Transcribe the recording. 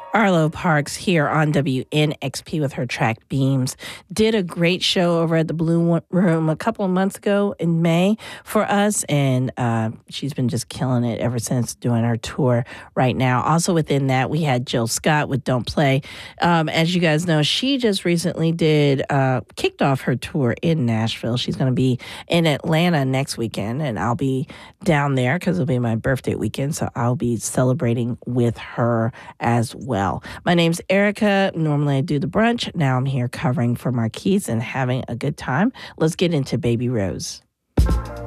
Arlo Parks here on WNXP with her track Beams did a great show over at the Blue Room a couple of months ago in May for us, and she's been just killing it ever since doing her tour right now. Also within that, we had Jill Scott with Don't Play. As you guys know, she just recently kicked off her tour in Nashville. She's going to be in Atlanta next weekend, and I'll be down there because it'll be my birthday weekend, so I'll be celebrating with her as well. My name's Erica. Normally I do the brunch. Now I'm here covering for Marquise and having a good time. Let's get into Baby Rose.